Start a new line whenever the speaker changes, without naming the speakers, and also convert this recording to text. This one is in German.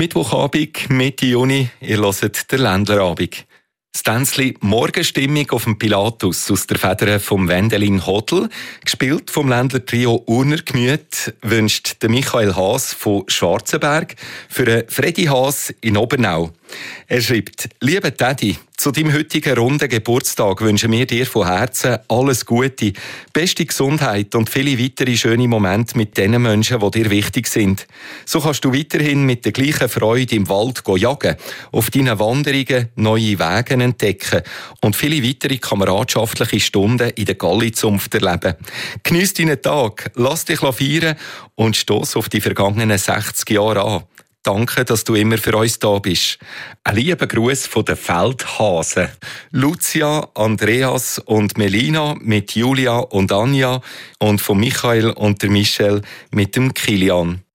Mittwochabend, Mitte Juni, ihr hört den Ländlerabend. Das Tänzli «Morgenstimmung» auf dem Pilatus aus der Feder vom Wendelin Hodl, gespielt vom Ländler-Trio Urner Gemüt, wünscht der Michael Haas von Schwarzenberg für Freddy Haas in Obernau. Er schreibt: «Lieber Teddy, zu deinem heutigen runden Geburtstag wünschen wir dir von Herzen alles Gute, beste Gesundheit und viele weitere schöne Momente mit den Menschen, die dir wichtig sind. So kannst du weiterhin mit der gleichen Freude im Wald jagen, auf deinen Wanderungen neue Wege entdecken und viele weitere kameradschaftliche Stunden in der Galli-Zunft erleben. Geniess deinen Tag, lass dich feiern und stoss auf die vergangenen 60 Jahre an. Danke, dass du immer für uns da bist.» Ein lieber Gruß von den Feldhasen. Lucia, Andreas und Melina mit Julia und Anja und von Michael und der Michelle mit dem Kilian.